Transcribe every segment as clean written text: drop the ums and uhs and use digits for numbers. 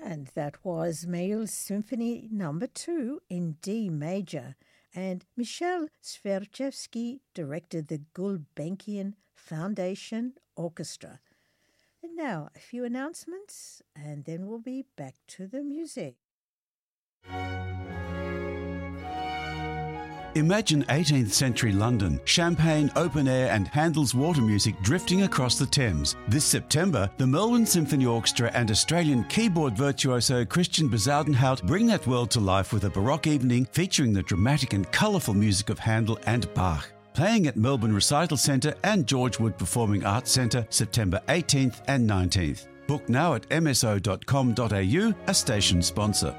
And that was Mayul's Symphony Number 2 in D major, and Michel Sverchevsky directed the Gulbenkian Foundation Orchestra. And now a few announcements, and then we'll be back to the music. Imagine 18th century London, champagne, open air and Handel's water music drifting across the Thames. This September, the Melbourne Symphony Orchestra and Australian keyboard virtuoso Christian Bezuidenhout bring that world to life with a Baroque evening featuring the dramatic and colourful music of Handel and Bach. Playing at Melbourne Recital Centre and George Wood Performing Arts Centre September 18th and 19th. Book now at mso.com.au, a station sponsor.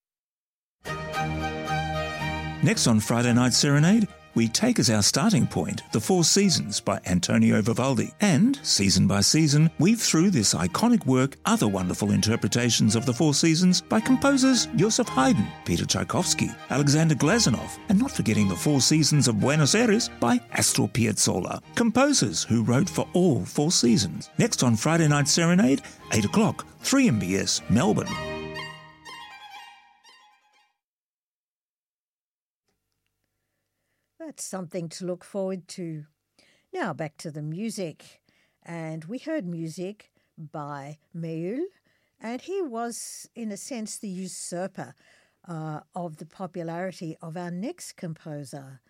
Next on Friday Night Serenade, we take as our starting point The Four Seasons by Antonio Vivaldi, and, season by season, weave through this iconic work other wonderful interpretations of The Four Seasons by composers Joseph Haydn, Peter Tchaikovsky, Alexander Glazunov, and not forgetting The Four Seasons of Buenos Aires by Astor Piazzolla, composers who wrote for all four seasons. Next on Friday Night Serenade, 8 o'clock, 3MBS, Melbourne. That's something to look forward to. Now back to the music. And we heard music by Mayul, and he was, in a sense, the usurper of the popularity of our next composer.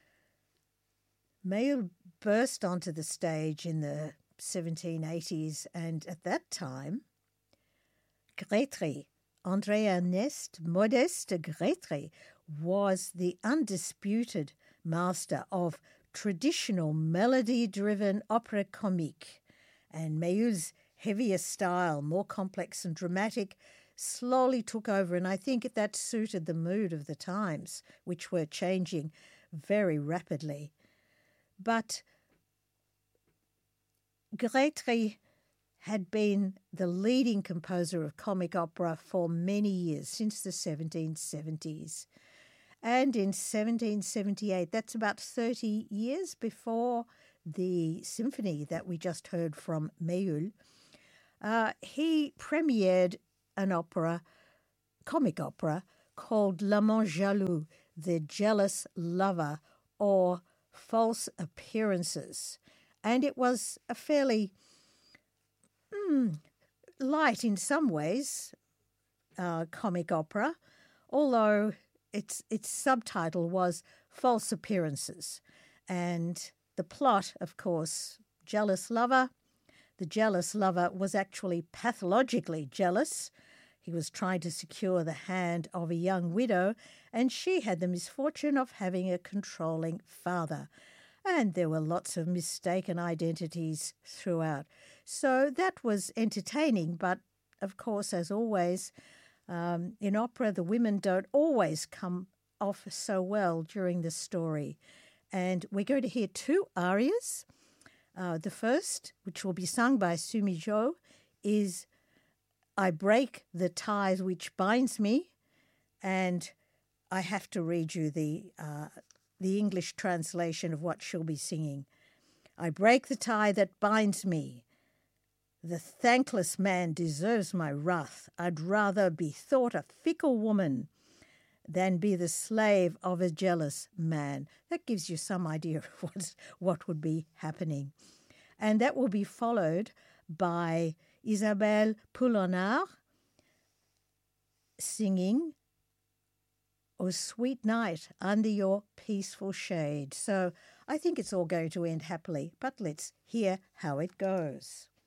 Mayul burst onto the stage in the 1780s, and at that time, Grétry, André-Ernest Modeste Grétry, was the undisputed master of traditional melody-driven opera comique, and Mayul's heavier style, more complex and dramatic, slowly took over, and I think that suited the mood of the times, which were changing very rapidly. But Grétry had been the leading composer of comic opera for many years, since the 1770s. And in 1778, that's about 30 years before the symphony that we just heard from Mayul, he premiered an opera, comic opera, called L'Amant Jaloux, The Jealous Lover, or False Appearances. And it was a fairly light, in some ways, comic opera, although its subtitle was False Appearances. And the plot, of course, jealous lover. The jealous lover was actually pathologically jealous. He was trying to secure the hand of a young widow, and she had the misfortune of having a controlling father. And there were lots of mistaken identities throughout. So that was entertaining, but of course, as always, in opera, the women don't always come off so well during the story. And we're going to hear two arias. The first, which will be sung by Sumi Jo, is I Break the Ties Which Binds Me. And I have to read you the English translation of what she'll be singing. I break the tie that binds me. The thankless man deserves my wrath. I'd rather be thought a fickle woman than be the slave of a jealous man. That gives you some idea of what would be happening. And that will be followed by Isabelle Poulonnard singing O Sweet Night Under Your Peaceful Shade. So I think it's all going to end happily, but let's hear how it goes.